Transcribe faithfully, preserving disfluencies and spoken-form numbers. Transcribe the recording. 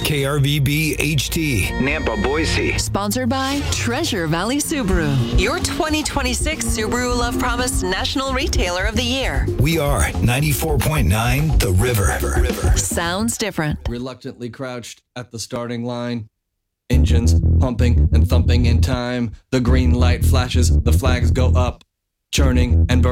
K R V B H T, Nampa, Boise. Sponsored by Treasure Valley Subaru, your twenty twenty-six Subaru Love Promise National Retailer of the Year. We are ninety-four point nine The River. River. Sounds different. Reluctantly crouched at the starting line. Engines pumping and thumping in time. The green light flashes, the flags go up, churning and burning.